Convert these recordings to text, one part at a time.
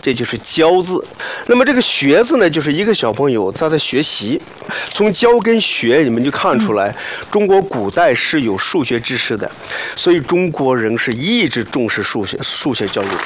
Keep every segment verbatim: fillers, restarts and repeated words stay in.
这就是教字。那么这个学字呢，就是一个小朋友他在学习。从教跟学，你们就看出来，中国古代是有数学知识的，所以中国人是一直重视数学数学教育。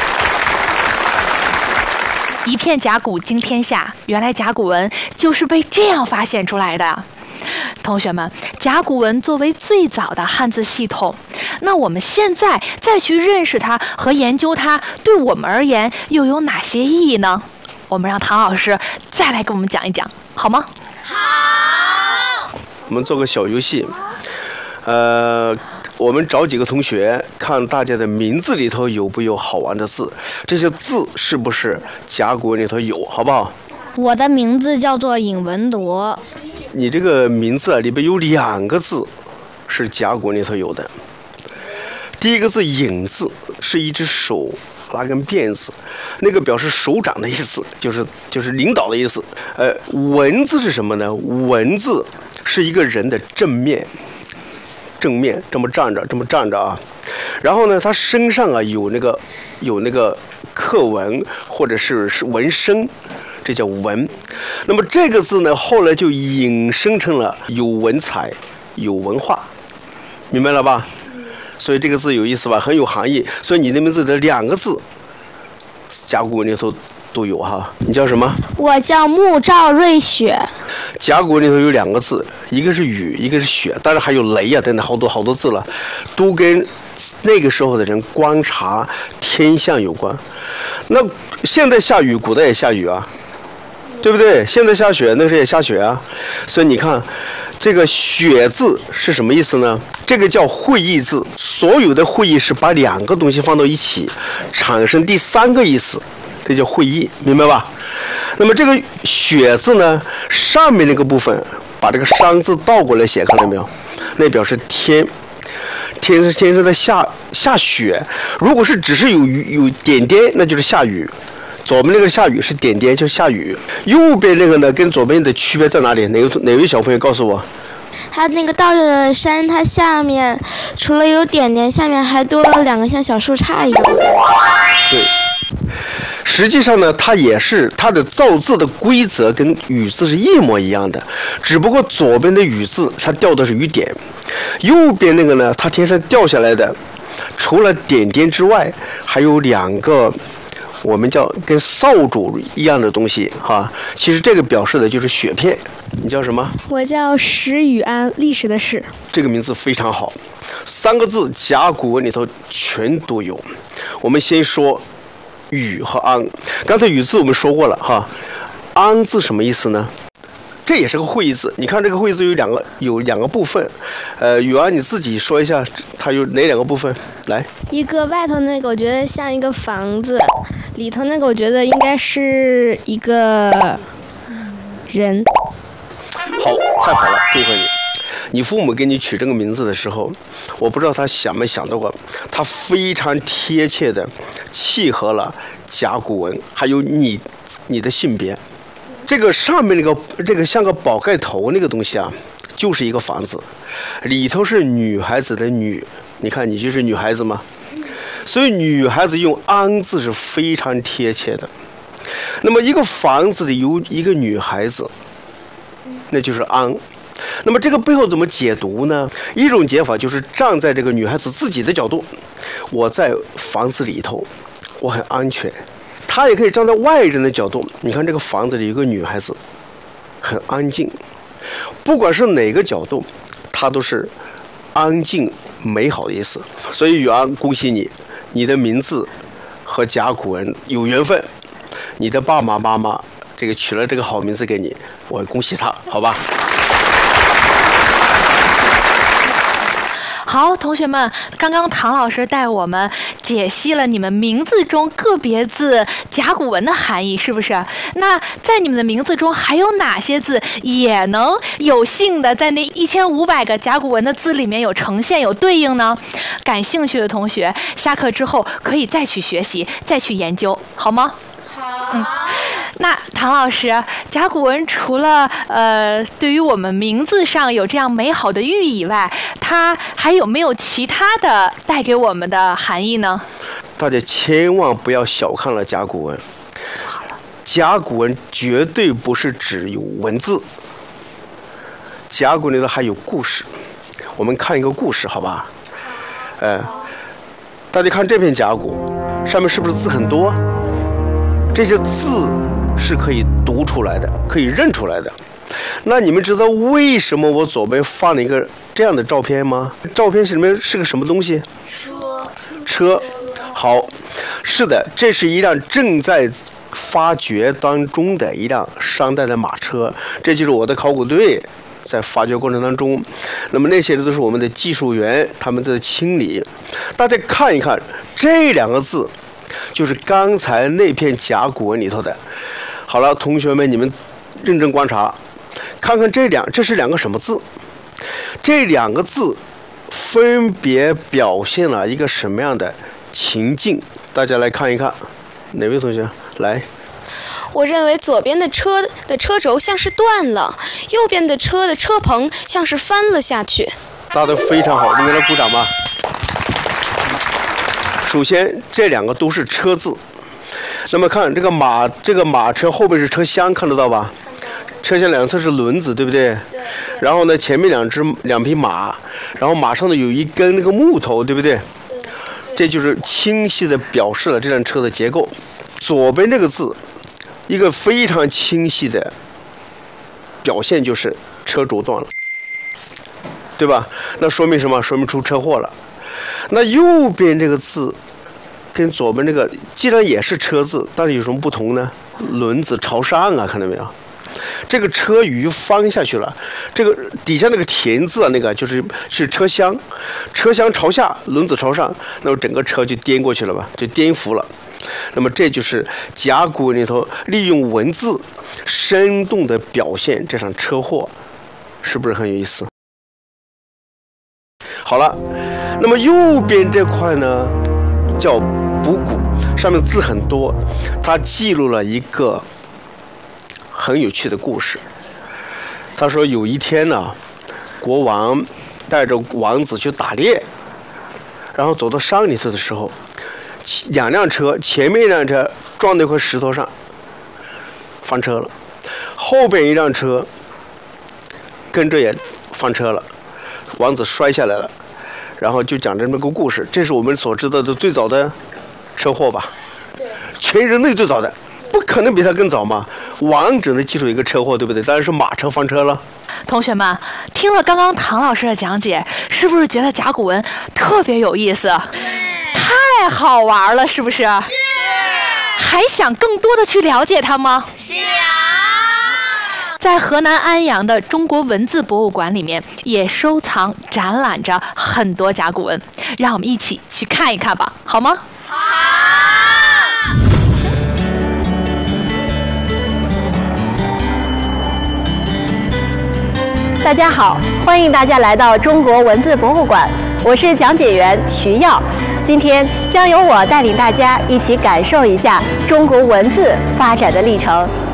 一片甲骨惊天下，原来甲骨文就是被这样发现出来的。同学们，甲骨文作为最早的汉字系统，那我们现在再去认识它和研究它，对我们而言又有哪些意义呢？我们让唐老师再来给我们讲一讲，好吗？ 好。 我们做个小游戏，呃，我们找几个同学，看大家的名字里头有没有好玩的字，这些字是不是甲骨文里头有，好不好？ 我的名字叫做尹文铎。 你这个名字啊，里边有两个字是甲骨文里头有的。第一个字“尹”字是一只手拉根辫子，那个表示首长的意思，就是就是领导的意思。呃，文字是什么呢？文字是一个人的正面，正面这么站着，这么站着啊。然后呢，他身上啊有那个有那个刻纹或者是是纹身。这叫文，那么这个字呢，后来就引申成了有文采、有文化，明白了吧？所以这个字有意思吧，很有含义。所以你的名字的两个字，甲骨文里头都有哈。你叫什么？ 我叫穆兆瑞雪。 甲骨文里头有两个字，一个是雨，一个是雪，当然还有雷啊等等，好多好多字了，都跟那个时候的人观察天象有关。那现在下雨，古代也下雨啊。对不对？现在下雪，那时候也下雪啊。所以你看，这个“雪”字是什么意思呢？这个叫会意字。所有的会意是把两个东西放到一起，产生第三个意思，这叫会意，明白吧？那么这个“雪”字呢，上面那个部分把这个“山”字倒过来写，看到没有？那表示天。天是天是在下下雪。如果是只是有有点点，那就是下雨。左边那个下雨是点点，就是下雨。右边那个呢，跟左边的区别在哪里？哪位哪位小朋友告诉我？ 它那个倒着的山，它下面除了有点点，下面还多了两个像小树杈一样的。 对，实际上呢，它也是它的造字的规则跟雨字是一模一样的，只不过左边的雨字它掉的是雨点，右边那个呢，它天上掉下来的，除了点点之外，还有两个。我们叫跟扫帚一样的东西哈，其实这个表示的就是雪片。你叫什么？ 我叫石宇安，历史的史。 这个名字非常好，三个字甲骨文里头全都有。我们先说禹和安。刚才禹字我们说过了哈，安字什么意思呢？这也是个会意字。你看这个会意字有两个有两个部分，呃，禹安你自己说一下，它有哪两个部分？来， 一个外头那个我觉得像一个房子，里头那个我觉得应该是一个人。 好，太好了，祝贺你！你父母给你取这个名字的时候，我不知道他想没想到过，他非常贴切的契合了甲骨文，还有你你的性别。这个上面那个这个像个宝盖头那个东西啊，就是一个房子，里头是女孩子的女，你看你就是女孩子吗？所以女孩子用安字是非常贴切的。那么一个房子里有一个女孩子，那就是安。那么这个背后怎么解读呢？一种解法就是站在这个女孩子自己的角度，我在房子里头，我很安全。她也可以站在外人的角度，你看这个房子里有个女孩子，很安静。不管是哪个角度，她都是安静美好的意思。所以宇安，恭喜你，你的名字和甲骨文有缘分，你的爸爸妈妈这个取了这个好名字给你，我恭喜他，好吧？ 好，同学们，刚刚唐老师带我们解析了你们名字中个别字甲骨文的含义，是不是？那在你们的名字中还有哪些字也能有幸的在那一千五百个甲骨文的字里面有呈现、有对应呢？感兴趣的同学，下课之后可以再去学习、再去研究，好吗？ 好。 嗯。那唐老师，甲骨文除了呃对于我们名字上有这样美好的寓意以外，它还有没有其他的带给我们的含义呢？ 大家千万不要小看了甲骨文。甲骨文绝对不是只有文字，甲骨里头还有故事。我们看一个故事，好吧？哎，大家看这片甲骨，上面是不是字很多？这些字是可以读出来的，可以认出来的。那你们知道为什么我左边放了一个这样的照片吗？照片是里面是个什么东西？ 车。 车。好，是的，这是一辆正在发掘当中的一辆商代的马车，这就是我的考古队在发掘过程当中，那么那些人都是我们的技术员，他们在清理。大家看一看这两个字，就是刚才那片甲骨文里头的。好了，同学们，你们认真观察，看看这两，这是两个什么字？这两个字分别表现了一个什么样的情境？大家来看一看，哪位同学来？ 我认为左边的车的车轴像是断了，右边的车的车棚像是翻了下去。 答得非常好，你给他鼓掌吧。首先，这两个都是车字。那么看这个马，这个马车后边是车厢，看得到吧？车厢两侧是轮子，对不对？对。然后呢，前面两只两匹马，然后马上呢有一根那个木头，对不对？这就是清晰的表示了这辆车的结构。左边这个字，一个非常清晰的表现就是车轴断了，对吧？那说明什么？说明出车祸了。那右边这个字跟左边这个既然也是车字，但是有什么不同呢？轮子朝上啊，看到没有？这个车鱼翻下去了，这个底下那个田字啊，那个就是是车厢，车厢朝下，轮子朝上，那么整个车就颠过去了吧，就颠覆了。那么这就是甲骨文里头利用文字生动的表现这场车祸，是不是很有意思？好了，那么右边这块呢叫卜骨，上面字很多，它记录了一个很有趣的故事。他说有一天呢，国王带着王子去打猎，然后走到山里头的时候，两辆车，前面一辆车撞到一块石头上，翻车了，后边一辆车跟着也翻车了，王子摔下来了，然后就讲这么个故事。这是我们所知道的最早的车祸吧？对，全人类最早的，不可能比他更早嘛。王只能记住一个车祸，对不对？当然是马车翻车了。 同学们，听了刚刚唐老师的讲解，是不是觉得甲骨文特别有意思？太好玩了，是不是？是。还想更多的去了解它吗？ 想。 在河南安阳的中国文字博物馆里面，也收藏展览着很多甲骨文，让我们一起去看一看吧，好吗？ 好。 大家好，欢迎大家来到中国文字博物馆，我是讲解员徐耀。今天将由我带领大家一起感受一下中国文字发展的历程。